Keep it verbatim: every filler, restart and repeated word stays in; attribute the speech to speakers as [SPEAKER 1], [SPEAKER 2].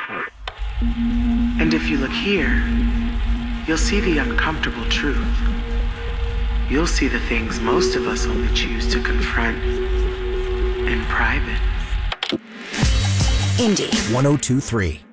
[SPEAKER 1] And if you look here, you'll see the uncomfortable truth. You'll see the things most of us only choose to confront in private.
[SPEAKER 2] Indy
[SPEAKER 3] one oh two three.